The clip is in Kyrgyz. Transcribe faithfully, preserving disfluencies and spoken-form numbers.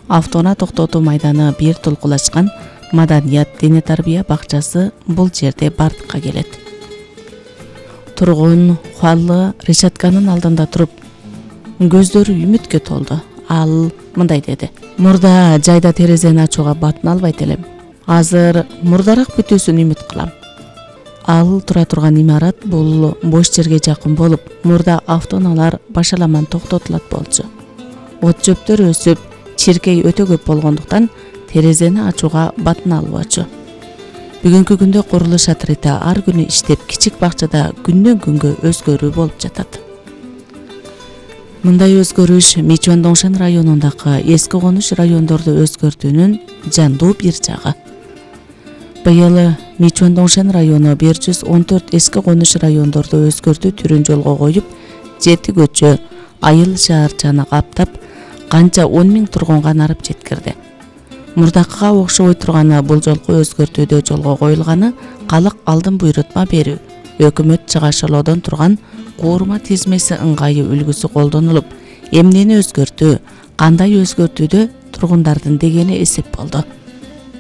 автоунаа токтотуу майданы бир толкулашкан маданият дене тарбия бакчасы бул жерде бардыкка келет. Тургун Хуаллы решетканын алдында туруп, көздөрү үмүткө толду. Ал мындай деди: "Мурда жайда терезени ачууга батын албайт элем. Азыр мурдараак бүтүүсүн үмүт кылам." Ал тура турган имарат бул бош жерге жакын болуп, мурда автоунаалар башаламан токтотулат болчу. От жөптөр өсүп, чиркей өтө көп болгондуктан терезени ачууга батын албачу. Бүгүнкү күндө курулуш отряды ар күнү иштеп, кичик бакчада күндөн күнгө өзгөрүү болуп жатат. Мындай өзгөрүш Мичуандоңшен районундагы эски конуш райондорду өзгөртүүнүн жандуу бир жагы. Быйыл Мичуандоңшен району бир жүз он төрт эски конуш райондорду өзгөртүү түрүн жолго коюп, жети көчө, айыл шаарчаны каптап, канча он миң тургунга нарып жеткирди. Мурдакыга окшобой турганы бул жолку өзгөртүүдө жолго коюлганы калык алдын буйрутма берүү, өкмөт чыгашылоодон турган куурума тизмеси ыңгайы үлгүсү колдонулуп, эмнени өзгөртүү, кандай өзгөртүүдө тургундардын дегени эсеп болду.